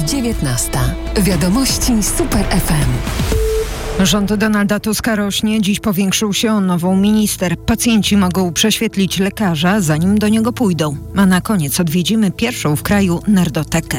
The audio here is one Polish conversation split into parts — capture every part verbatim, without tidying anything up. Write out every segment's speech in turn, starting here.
Jest dziewiętnasta. Wiadomości Super F M. Rząd Donalda Tuska rośnie. Dziś powiększył się o nową minister. Pacjenci mogą prześwietlić lekarza, zanim do niego pójdą. A na koniec odwiedzimy pierwszą w kraju nerdotekę.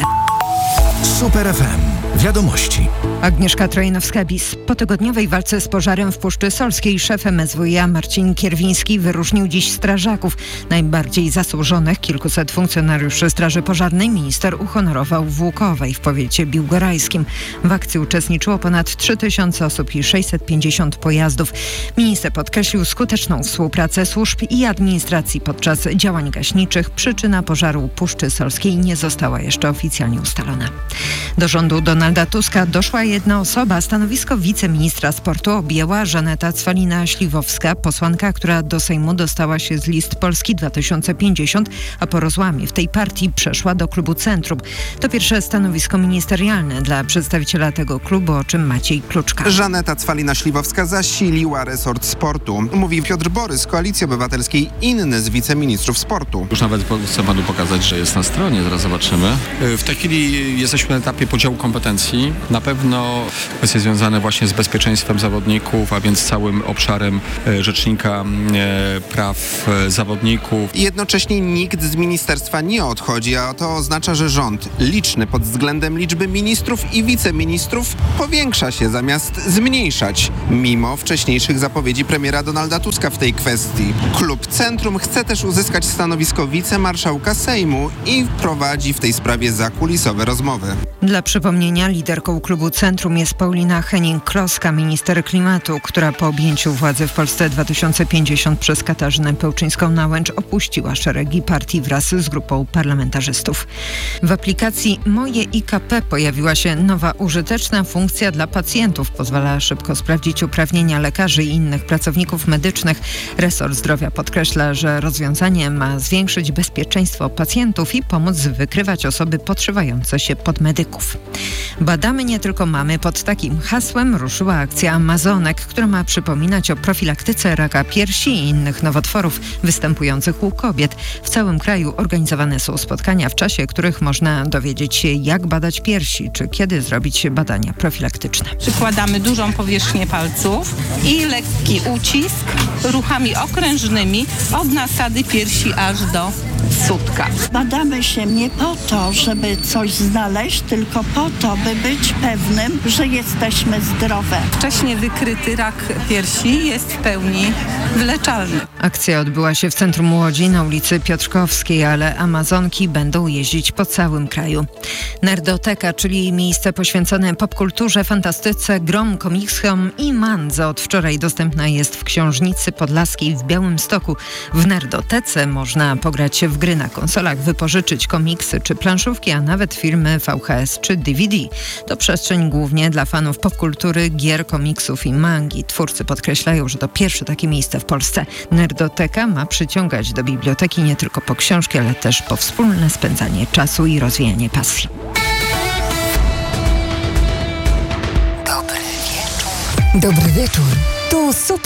Super F M. Wiadomości. Agnieszka Trojnowska-Bis. Po tygodniowej walce z pożarem w Puszczy Solskiej szef M S W iA Marcin Kierwiński wyróżnił dziś strażaków. Najbardziej zasłużonych kilkuset funkcjonariuszy Straży Pożarnej minister uhonorował w Łukowej w powiecie biłgorajskim. W akcji uczestniczyło ponad trzy tysiące osób i sześćset pięćdziesiąt pojazdów. Minister podkreślił skuteczną współpracę służb i administracji podczas działań gaśniczych. Przyczyna pożaru Puszczy Solskiej nie została jeszcze oficjalnie ustalona. Do rządu Donalda Tuska doszła jedna osoba. Stanowisko wiceministra sportu objęła Żaneta Cwalina-Śliwowska, posłanka, która do Sejmu dostała się z list Polski dwa tysiące pięćdziesiąt, a po rozłamie w tej partii przeszła do klubu Centrum. To pierwsze stanowisko ministerialne dla przedstawiciela tego klubu, o czym Maciej Kluczka. Żaneta Cwalina-Śliwowska zasiliła resort sportu. Mówi Piotr Borys z Koalicji Obywatelskiej, inny z wiceministrów sportu. Już nawet chcę panu pokazać, że jest na stronie, zaraz zobaczymy. W tej chwili jesteśmy na etapie podziału kompetencji. Na pewno kwestie związane właśnie z bezpieczeństwem zawodników, a więc całym obszarem rzecznika praw zawodników. Jednocześnie nikt z ministerstwa nie odchodzi, a to oznacza, że rząd, liczny pod względem liczby ministrów i wiceministrów, powiększa się zamiast zmniejszać, mimo wcześniejszych zapowiedzi premiera Donalda Tuska w tej kwestii. Klub Centrum chce też uzyskać stanowisko wicemarszałka Sejmu i prowadzi w tej sprawie zakulisowe rozmowy. Dla przypomnienia, liderką klubu Centrum jest Paulina Henning-Kloska, minister klimatu, która po objęciu władzy w Polsce dwa tysiące pięćdziesiąt przez Katarzynę Pełczyńską-Nałęcz opuściła szeregi partii wraz z grupą parlamentarzystów. W aplikacji Moje I K P pojawiła się nowa użyteczna funkcja dla pacjentów. Pozwala szybko sprawdzić uprawnienia lekarzy i innych pracowników medycznych. Resort Zdrowia podkreśla, że rozwiązanie ma zwiększyć bezpieczeństwo pacjentów i pomóc wykrywać osoby podszywające się pod medyków. Badamy nie tylko mamy. Pod takim hasłem ruszyła akcja Amazonek, która ma przypominać o profilaktyce raka piersi i innych nowotworów występujących u kobiet. W całym kraju organizowane są spotkania, w czasie których można dowiedzieć się, jak badać piersi, czy kiedy zrobić badania profilaktyczne. Przykładamy dużą powierzchnię palców i lekki ucisk ruchami okrężnymi od nasady piersi aż do sutka. Badamy się nie po to, żeby coś znaleźć, tylko po to, by być pewnym, że jesteśmy zdrowe. Wcześnie wykryty rak piersi jest w pełni wyleczalny. Akcja odbyła się w centrum Łodzi na ulicy Piotrkowskiej, ale Amazonki będą jeździć po całym kraju. Nerdoteka, czyli miejsce poświęcone popkulturze, fantastyce, grom, komiksom i mandze, od wczoraj dostępna jest w Książnicy Podlaskiej w Białymstoku. W Nerdotece można pograć się w gry na konsolach, wypożyczyć komiksy czy planszówki, a nawet filmy V H S czy D V D. To przestrzeń głównie dla fanów popkultury, gier, komiksów i mangi. Twórcy podkreślają, że to pierwsze takie miejsce w Polsce. Nerdoteka ma przyciągać do biblioteki nie tylko po książki, ale też po wspólne spędzanie czasu i rozwijanie pasji. Dobry wieczór. Dobry wieczór. Tu Super